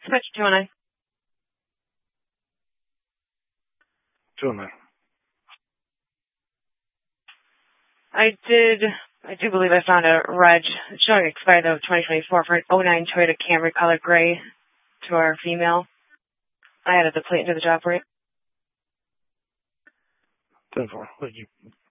Switch 209. 209. I do believe I found a reg showing expired of 2024 for an 09 Toyota Camry color gray to our female. I added the plate into the job rate. 10-4. Thank you.